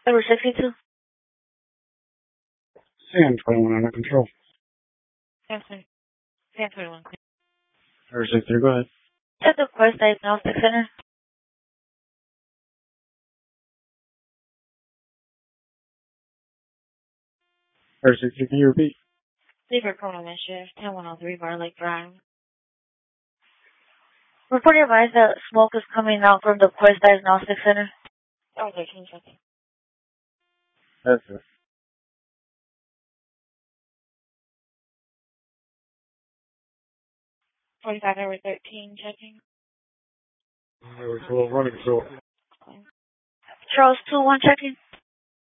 Number 62. San 21 under control. San 21. Number 63, go ahead. At the Quest Diagnostic Center. Number 63, can you repeat? Lever Criminal Initiative, 10103 Bar Lake Drive. Report advised that smoke is coming out from the Quest Diagnostic Center. Oh, 13 seconds. That's it. 45 over 13, checking. Number 12, running control. Charles 2-1, checking.